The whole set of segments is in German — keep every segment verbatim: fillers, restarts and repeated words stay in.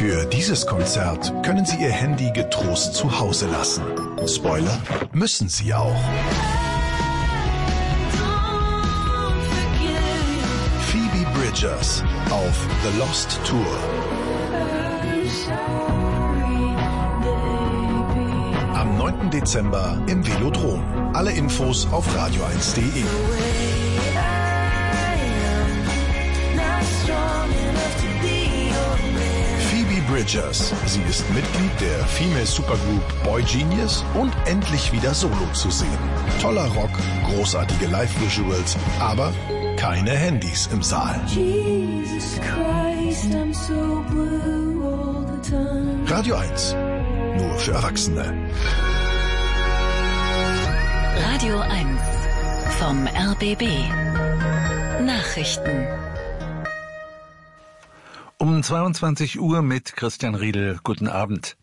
Für dieses Konzert können Sie Ihr Handy getrost zu Hause lassen. Spoiler, müssen Sie auch. Phoebe Bridgers auf The Lost Tour. Am neunten Dezember im Velodrom. Alle Infos auf radio eins punkt de. Phoebe Bridgers. Sie ist Mitglied der Female Supergroup Boy Genius und endlich wieder solo zu sehen. Toller Rock, großartige Live-Visuals, aber keine Handys im Saal. Jesus Christ, I'm so blue all the time. Radio eins. Nur für Erwachsene. Radio eins vom R B B. Nachrichten. Um zweiundzwanzig Uhr mit Christian Riedel. Guten Abend.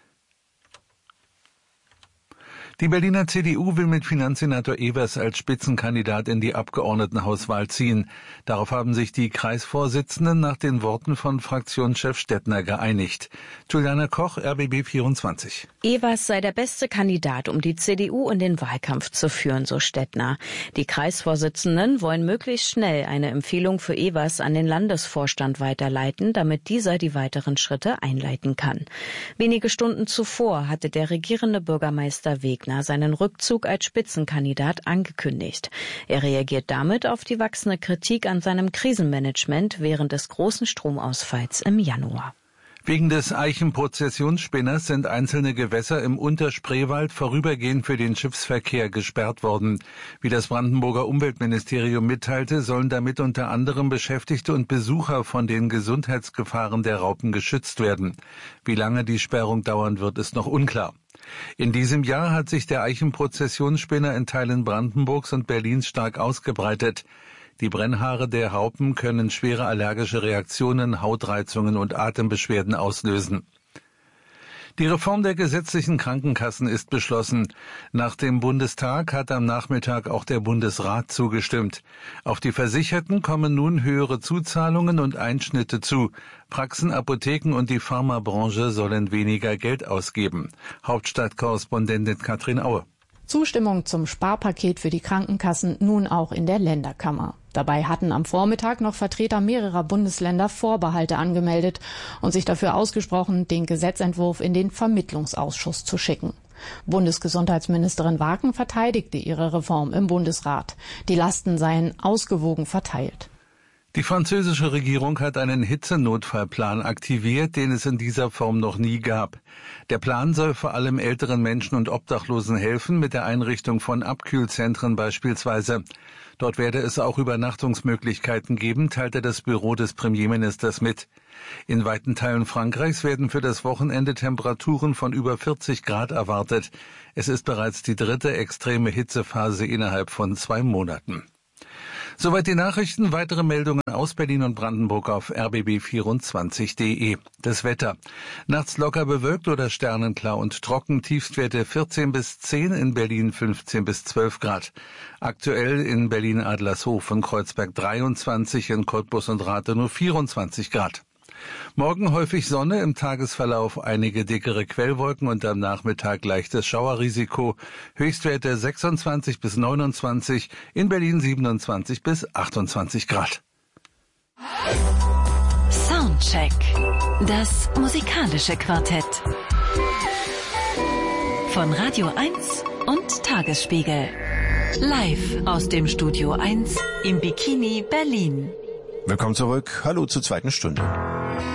Die Berliner C D U will mit Finanzsenator Evers als Spitzenkandidat in die Abgeordnetenhauswahl ziehen. Darauf haben sich die Kreisvorsitzenden nach den Worten von Fraktionschef Stettner geeinigt. Juliana Koch, R B B vierundzwanzig. Evers sei der beste Kandidat, um die C D U in den Wahlkampf zu führen, so Stettner. Die Kreisvorsitzenden wollen möglichst schnell eine Empfehlung für Evers an den Landesvorstand weiterleiten, damit dieser die weiteren Schritte einleiten kann. Wenige Stunden zuvor hatte der regierende Bürgermeister Wegner seinen Rückzug als Spitzenkandidat angekündigt. Er reagiert damit auf die wachsende Kritik an seinem Krisenmanagement während des großen Stromausfalls im Januar. Wegen des Eichenprozessionsspinners sind einzelne Gewässer im Unterspreewald vorübergehend für den Schiffsverkehr gesperrt worden. Wie das Brandenburger Umweltministerium mitteilte, sollen damit unter anderem Beschäftigte und Besucher von den Gesundheitsgefahren der Raupen geschützt werden. Wie lange die Sperrung dauern wird, ist noch unklar. In diesem Jahr hat sich der Eichenprozessionsspinner in Teilen Brandenburgs und Berlins stark ausgebreitet. Die Brennhaare der Raupen können schwere allergische Reaktionen, Hautreizungen und Atembeschwerden auslösen. Die Reform der gesetzlichen Krankenkassen ist beschlossen. Nach dem Bundestag hat am Nachmittag auch der Bundesrat zugestimmt. Auf die Versicherten kommen nun höhere Zuzahlungen und Einschnitte zu. Praxen, Apotheken und die Pharmabranche sollen weniger Geld ausgeben. Hauptstadtkorrespondentin Katrin Aue. Zustimmung zum Sparpaket für die Krankenkassen nun auch in der Länderkammer. Dabei hatten am Vormittag noch Vertreter mehrerer Bundesländer Vorbehalte angemeldet und sich dafür ausgesprochen, den Gesetzentwurf in den Vermittlungsausschuss zu schicken. Bundesgesundheitsministerin Waken verteidigte ihre Reform im Bundesrat. Die Lasten seien ausgewogen verteilt. Die französische Regierung hat einen Hitzenotfallplan aktiviert, den es in dieser Form noch nie gab. Der Plan soll vor allem älteren Menschen und Obdachlosen helfen, mit der Einrichtung von Abkühlzentren beispielsweise. Dort werde es auch Übernachtungsmöglichkeiten geben, teilte das Büro des Premierministers mit. In weiten Teilen Frankreichs werden für das Wochenende Temperaturen von über vierzig Grad erwartet. Es ist bereits die dritte extreme Hitzephase innerhalb von zwei Monaten. Soweit die Nachrichten. Weitere Meldungen aus Berlin und Brandenburg auf r b b vierundzwanzig punkt de. Das Wetter. Nachts locker bewölkt oder sternenklar und trocken. Tiefstwerte vierzehn bis zehn, in Berlin fünfzehn bis zwölf Grad. Aktuell in Berlin Adlershof und Kreuzberg dreiundzwanzig, in Cottbus und Rathe nur vierundzwanzig Grad. Morgen häufig Sonne, im Tagesverlauf einige dickere Quellwolken und am Nachmittag leichtes Schauerrisiko. Höchstwerte sechsundzwanzig bis neunundzwanzig, in Berlin siebenundzwanzig bis achtundzwanzig Grad. Soundcheck. Das musikalische Quartett. Von Radio eins und Tagesspiegel. Live aus dem Studio eins im Bikini Berlin. Willkommen zurück. Hallo zur zweiten Stunde.